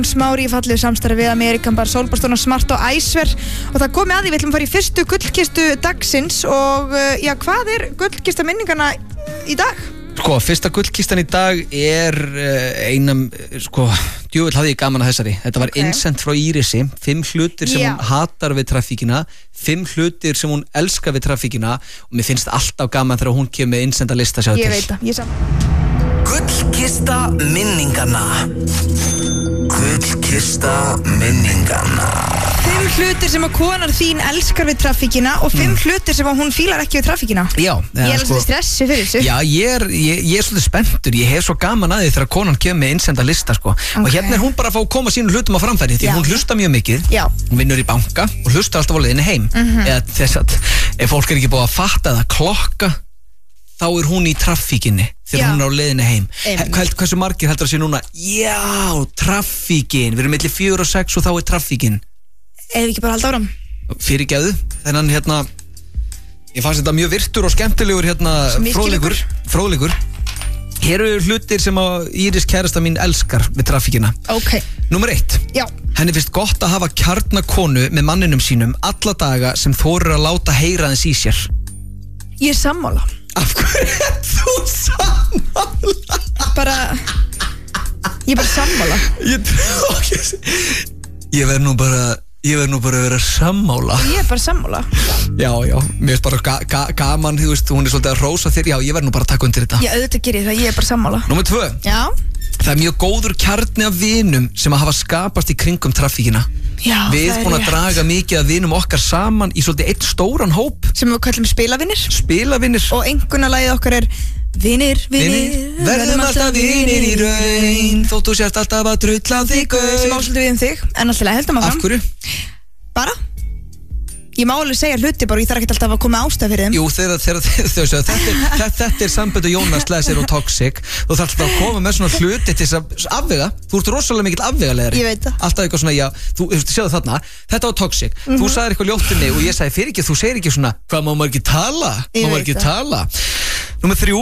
Smári í fallegu samstarfi við Amerikan Bar, Sólbastón og Smart og Æsver og það komið að því, við ætlum að fara í fyrstu gullkistu dagsins og já, hvað er gullkista minningana í dag? Sko, fyrsta gullkistan í dag er djúvill hafði ég gaman að þessari. Þetta var innsent frá Írisi, 5 hlutir sem hún hatar við traffíkina, 5 hlutir sem hún elskar við traffíkina og mér finnst alltaf gaman þegar hún kemur með innsenda lista sjá til. Ég veit það, ég saman. Gullkista minningana. Gullkista minningana. 5 hlutir sem að konar þín elskar við traffíkina og 5 hlutir sem að hún fílar ekki við traffíkina. Já. Ég er alveg stressi fyrir þessu. Já, ég er svolítið spenntur. Ég hef svo gaman að því þegar konan kemur með innsenda lista, sko. Og hérna er hún bara að fá að koma sínum hlutum á framfæri því hún hlusta mjög mikið. Já. Hún vinnur í banka og hlusta alltaf á leiðinni heim. Eða þess að ef fólk er ekki búið að fatta eða klokka, þá er hún í traffíkinni þegar hún er á leiðinni heim. Hversu margir heldur að sé núna? Já, traffíkin. Við erum milli 4 og 6 og þá er traffíkin. Ef ekki bara halda áram. Fyrirgefðu, þennan ég fannst þetta mjög virtur og skemmtilegur fróðleikur. Hér eru hlutir sem að Íris kærasta mín elskar við traffíkina. Númer 1. Já. Henni finnst gott að hafa kjarnakonu með manninum sínum alla daga sem þorir að láta heyra þess í sér. Ég er sammála. Af hverju er þú sammála? Ég er bara sammála. Ég verð nú bara að vera sammála. Ég er bara sammála. Já, mér finnst bara gaman, þú veist, hún er svolítið að hrósa þér. Já, ég verð nú bara að taka undir þetta. Já, auðvitað gerir það, ég er bara sammála. Númer 2. Já. Það er mjög góður kjarni af vinum sem að hafa skapast í kringum traffíkina. Já, við erum búin að draga mikið af vinum okkar saman í svolítið einn stóran hóp sem við kallum spilavinir og einkunnalagið okkar er Vinir, verðum alltaf vinir í raun þótt þú sést alltaf að drulla á þig sem ásöldu við þig, en alltaf heldum að fram. Af hverju? Bara ég má alveg segja hluti bara, ég þarf ekki alltaf að koma ástæð fyrir þeim. Jú, þetta er samböndu Jónas Lesir og Toxic. Þú þarf alltaf að koma með svona hluti til þess að afvega. Þú ert rosalega mikill afvegalegri. Ég veit það. Alltaf eitthvað svona, já, þú sjáðu þarna, þetta var Toxic. Þú sagðir eitthvað ljótt um mig og ég sagði fyrir ekki, þú segir ekki svona, hvað má maður ekki tala? Má maður ekki tala? Númer 3.